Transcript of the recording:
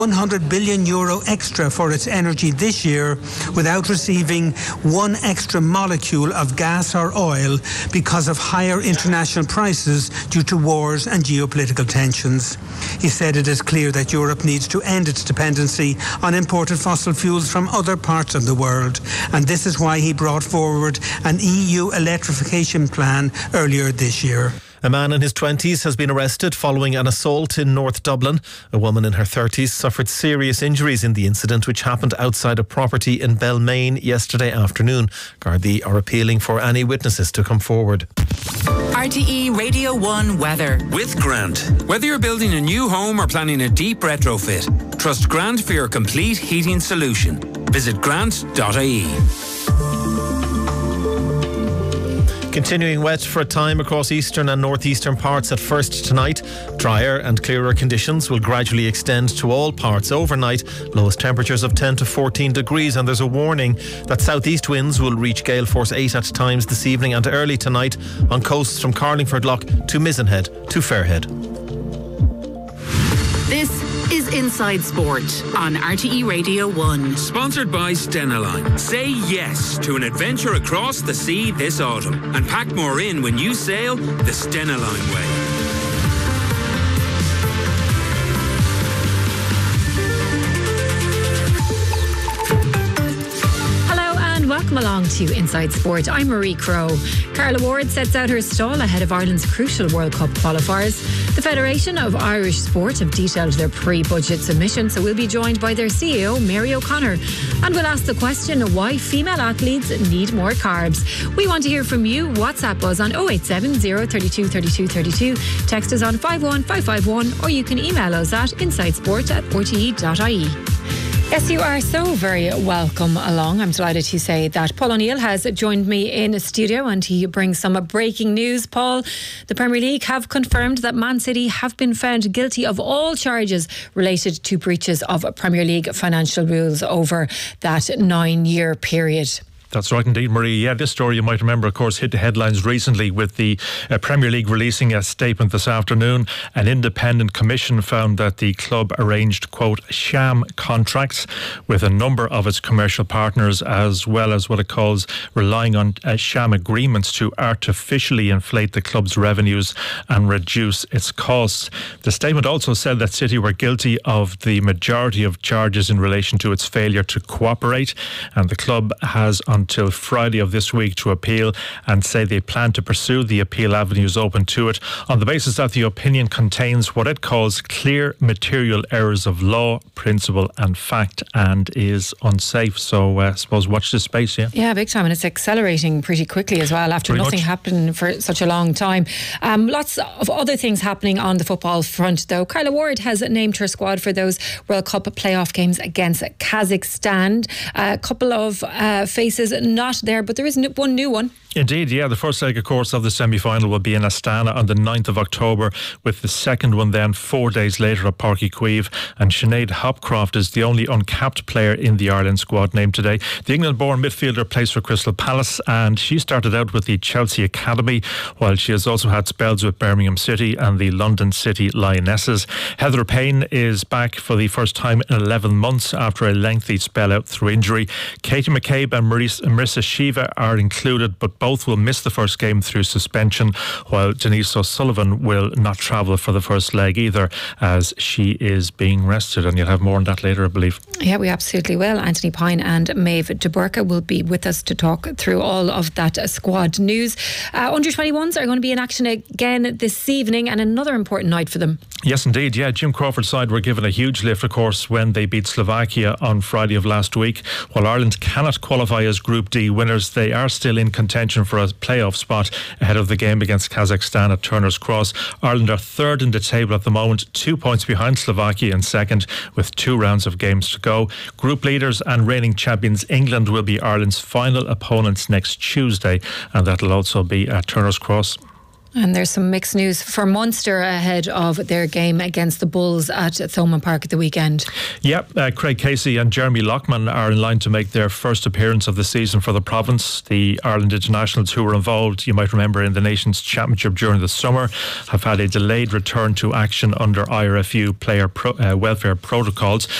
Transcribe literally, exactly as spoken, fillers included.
one hundred billion euro extra for its energy this year without receiving one extra molecule of gas or oil because of higher international prices due to wars and geopolitical tensions. He said it is clear that Europe needs to end its dependency on imported fossil fuels from other parts of the world, and this is why he brought forward an E U electrification plan earlier this year. A man in his twenties has been arrested following an assault in North Dublin. A woman in her thirties suffered serious injuries in the incident, which happened outside a property in Belmain yesterday afternoon. Gardaí are appealing for any witnesses to come forward. R T E Radio one weather. With Grant. Whether you're building a new home or planning a deep retrofit, trust Grant for your complete heating solution. Visit grant dot I E. Continuing wet for a time across eastern and northeastern parts at first tonight. Drier and clearer conditions will gradually extend to all parts overnight. Lowest temperatures of ten to fourteen degrees, and there's a warning that southeast winds will reach gale force eight at times this evening and early tonight on coasts from Carlingford Lough to Mizenhead to Fairhead. This is Inside Sport on R T E Radio one. Sponsored by Stena Line. Say yes to an adventure across the sea this autumn and pack more in when you sail the Stena Line way. Welcome along to Inside Sport. I'm Marie Crowe. Carla Ward sets out her stall ahead of Ireland's crucial World Cup qualifiers. The Federation of Irish Sport have detailed their pre-budget submission, so we'll be joined by their C E O, Mary O'Connor. And we'll ask the question why female athletes need more carbs. We want to hear from you. WhatsApp us on oh eight seven, oh three two, three two three two. Text us on five one five five one, or you can email us at insidesport at r t e dot i e. Yes, you are so very welcome along. I'm delighted to say that Paul O'Neill has joined me in the studio and he brings some breaking news. Paul, the Premier League have confirmed that Man City have been found guilty of all charges related to breaches of Premier League financial rules over that nine-year period. That's right indeed, Marie. Yeah, this story, you might remember, of course, hit the headlines recently with the uh, Premier League releasing a statement this afternoon. An independent commission found that the club arranged, quote, sham contracts with a number of its commercial partners, as well as what it calls relying on uh, sham agreements to artificially inflate the club's revenues and reduce its costs. The statement also said that City were guilty of the majority of charges in relation to its failure to cooperate, and the club has on until Friday of this week to appeal, and say they plan to pursue the appeal avenues open to it on the basis that the opinion contains what it calls clear material errors of law, principle and fact, and is unsafe. So uh, I suppose watch this space, yeah? Yeah, big time, and it's accelerating pretty quickly as well after pretty nothing much. happened for such a long time. Um, lots of other things happening on the football front though. Carla Ward has named her squad for those World Cup playoff games against Kazakhstan. A couple of uh, faces not there, but there is one new one. Indeed, yeah. The first leg, of course, of the semi-final will be in Astana on the ninth of October, with the second one then four days later at Páirc Uí Chaoimh. And Sinead Hopcroft is the only uncapped player in the Ireland squad named today. The England-born midfielder plays for Crystal Palace, and she started out with the Chelsea Academy, while she has also had spells with Birmingham City and the London City Lionesses. Heather Payne is back for the first time in eleven months after a lengthy spell out through injury. Katie McCabe and Marissa Shiva are included, but both will miss the first game through suspension, while Denise O'Sullivan will not travel for the first leg either, as she is being rested. And you'll have more on that later, I believe. Yeah, we absolutely will. Anthony Pine and Maeve de Burka will be with us to talk through all of that squad news. Uh, under twenty-ones are going to be in action again this evening, and another important night for them. Yes, indeed. Yeah, Jim Crawford's side were given a huge lift, of course, when they beat Slovakia on Friday of last week. While Ireland cannot qualify as Group D winners, they are still in contention for a playoff spot ahead of the game against Kazakhstan at Turner's Cross. Ireland are third in the table at the moment, two points behind Slovakia in second, with two rounds of games to go. Group leaders and reigning champions England will be Ireland's final opponents next Tuesday, and that'll also be at Turner's Cross. And there's some mixed news for Munster ahead of their game against the Bulls at Thomond Park at the weekend. Yep, uh, Craig Casey and Jeremy Lockman are in line to make their first appearance of the season for the province. The Ireland internationals who were involved, you might remember, in the Nations Championship during the summer, have had a delayed return to action under I R F U player pro, uh, welfare protocols.